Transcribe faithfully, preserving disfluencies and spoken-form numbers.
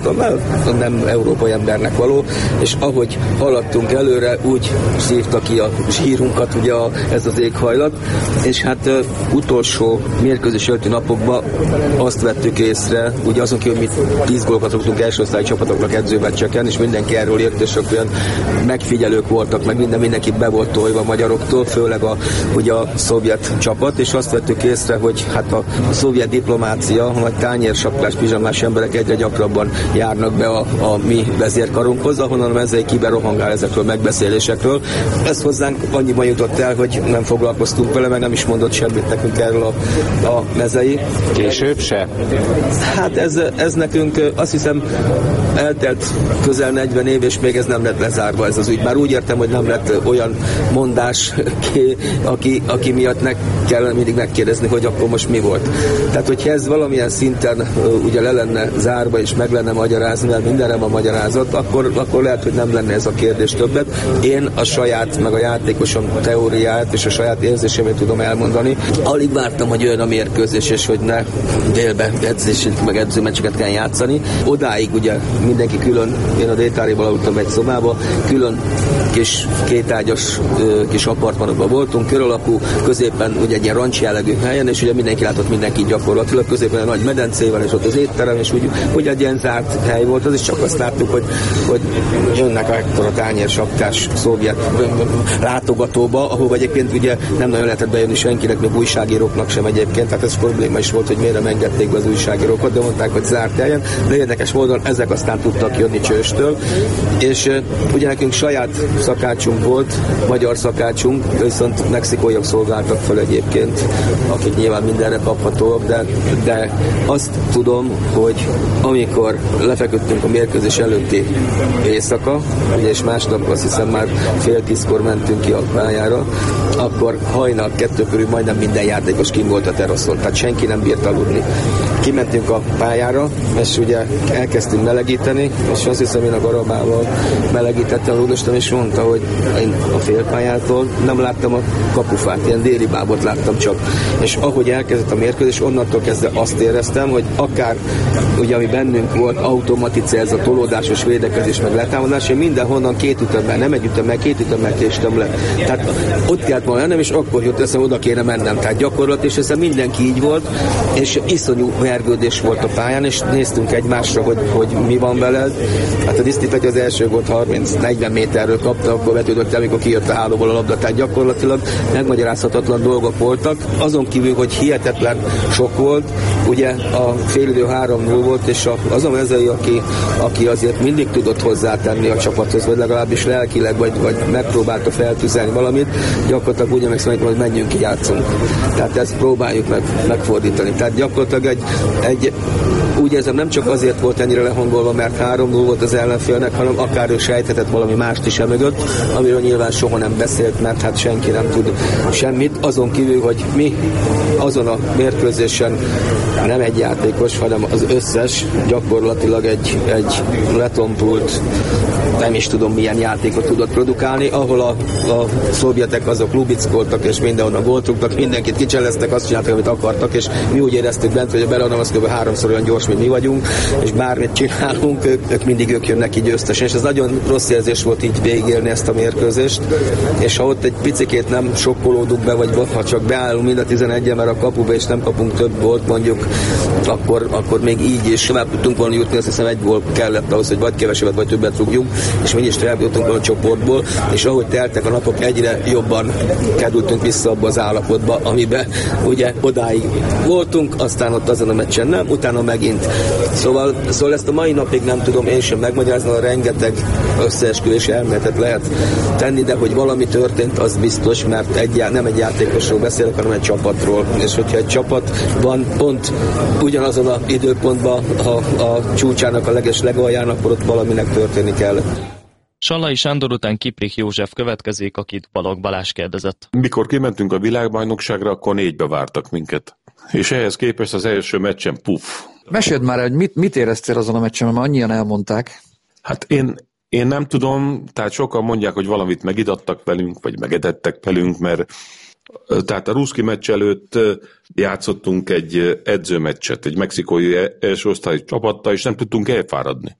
nem európai embernek való, és ahogy haladtunk előre, úgy szívta ki a zsírunkat ugye a, ez az éghajlat, és hát uh, utolsó mérkőzés előtti napokban azt vettük észre, ugye azon kívül, hogy mi tíz gólokat rúgtunk első osztályi csapatoknak edzőmeccseken, és mindenki erről írt, és olyan megfigyelők voltak, meg minden, mindenki be volt tolva a magyaroktól, főleg a, ugye a szovjet csapat, és azt vettük észre, hogy hát a, a szovjet diplomácia, a nagy tányérsaplás, pizsamás emberek egyre gyakrabban járnak be a, a mi vezérkarunkhoz, ahonnan a mezei kiberohangál ezekről a megbeszélésekről. Ez hozzánk annyiban jutott el, hogy nem foglalkoztunk vele, meg nem is mondott semmit nekünk erről a, a mezei. Később se? Hát ez, ez nekünk azt hiszem eltelt közel negyven év, és még ez nem lett lezárva ez az ügy. Már úgy értem, hogy nem lett olyan mondás, ki, aki, aki miatt ne kellene mindig megkérdezni, hogy akkor most mi volt. Tehát, hogyha ez valamilyen szinten ugye le lenne zárva, és meg lenne magyarázni, mert mindenre van magyarázat, akkor, akkor lehet, hogy nem lenne ez a kérdés többet. Én a saját, meg a játékosom teóriát és a saját érzésemet tudom elmondani. Alig vártam, hogy jön a mérkőzés, és hogy ne délbe edzését, meg edzőmeccseket kell játszani. Odáig ugye mindenki külön, én a Détáréból aludtam egy szobába, külön kis kétágyas kis apartmanokban voltunk, kör alakú, középen ugye egy ilyen rancs jellegű helyen, és ugye mindenki látott mindenki gyakorlatilag, középen egy nagy medencével, és ott az étterem, és úgy, úgy egy ilyen zárt hely volt, az is csak azt láttuk, hogy, hogy jönnek a, a tányérsapkás szovjet látogatóba, ahol egyébként ugye nem nagyon lehetett bejönni senkinek, még újságíróknak sem egyébként, tehát ez probléma is volt, hogy miért nem engedték be az újságírókat, de mondták, hogy zárt helyen, de érdekes módon ezek aztán tudtak jönni Csőstől, és uh, ugye nekünk saját szakácsunk volt, magyar szakácsunk, viszont mexikóiak szolgáltak fel egyébként, akik nyilván mindenre kaphatóak, de, de azt tudom, hogy amikor lefeküdtünk a mérkőzés előtti éjszaka, ugye és másnap azt hiszem már fél tízkor mentünk ki a pályára, akkor hajnal kettő körül majdnem minden játékos kim volt a teraszon, tehát senki nem bírt aludni. Kimentünk a pályára, és ugye elkezdtünk melegíteni, és azt hiszem, én a garabával melegítettem a rúdostam, és mondta, hogy én a félpályától nem láttam a kapufát, ilyen déli bábot láttam csak. És ahogy elkezdett a mérkőzés, onnantól kezdve azt éreztem, hogy akár ugye ami bennünk volt, automatice ez a tolódásos védekezés, meg letámadás, én mindenhonnan két ütemmel, nem egy ütemmel, két ütemmel késtem le. Tehát ott kellett volna lennem, és akkor jött eszem, oda kéne mennem. Tehát gyakorlat, és ez mindenki így volt, és iszonyú vergődés volt a pályán, és néztünk egymásra, hogy, hogy mi van veled. Hát a disztítvány az első volt harminc-negyven méterről kapta, akkor vetődött el, amikor kijött a hálóból a labda. Tehát gyakorlatilag megmagyarázhatatlan dolgok voltak. Azon kívül, hogy hihetetlen sok volt, ugye a félidő három null volt, és az a mezei, aki, aki azért mindig tudott hozzátenni a csapathoz, vagy legalábbis lelkileg, vagy, vagy megpróbálta feltüzelni valamit, gyakorlatilag úgy emlékszem, hogy menjünk ki, játszunk. Tehát ezt próbáljuk meg, megfordítani. Tehát gyakorlatilag egy, egy úgy érzem, nem csak azért volt ennyire lehangolva, mert három null volt az ellenfélnek, hanem akár ő sejthetett valami mást is emögött, amiről nyilván soha nem beszélt, mert hát senki nem tud semmit. Azon kívül, hogy mi azon a mérkőzésen nem egy játékos, hanem az összes gyakorlatilag egy, egy letompult, nem is tudom milyen játékot tudott produkálni, ahol a, a szovjetek azok lubickoltak, és mindenhonnan voltunk, mindenkit kicseleztek, azt csináltak, amit akartak, és mi úgy éreztük bent, hogy a Beranov az kb. háromszor olyan gyors, mint mi vagyunk, és bármit csinálunk, ők, ők mindig ők jönnek így győztesen, és ez nagyon rossz érzés volt így végigélni ezt a mérkőzést, és ha ott egy picikét nem sokkolódunk be, vagy ha csak beállunk mind a tizenegyen, mert a kapuba és nem kapunk több gólt mondjuk, akkor, akkor még így is tovább tudtunk volna jutni, azt hiszem egy gól kellett ahhoz, hogy vagy kevesebbet, vagy többet rúgjunk, és mégis tovább jutunk volna a csoportból, és ahogy teltek a napok, egyre jobban kerültünk vissza abba az állapotba, amiben ugye odáig voltunk, aztán ott azon a meccsen nem, utána megint. Szóval, szóval ezt a mai napig nem tudom én sem megmagyarázni, a rengeteg összeesküvés elméletet lehet tenni, de hogy valami történt, az biztos, mert egy, nem egy játékosról beszélek, hanem egy csapatról. És hogyha egy csapat van pont ugyanazon az időpontban a, a csúcsának, a leges legaljának, akkor ott valaminek történni kell. Sallai Sándor után Kiprich József következik, akit Balogh Balázs kérdezett. Mikor kimentünk a világbajnokságra, akkor négybe vártak minket. És ehhez képest az első meccsen puff. Meséld már, hogy mit, mit éreztél azon a meccsen, mert annyian elmondták. Hát én, én nem tudom, tehát sokan mondják, hogy valamit megidattak velünk, vagy megedettek velünk, mert Tehát a ruszki meccs előtt játszottunk egy edzőmeccset, egy mexikói első osztályú csapattal, és nem tudtunk elfáradni.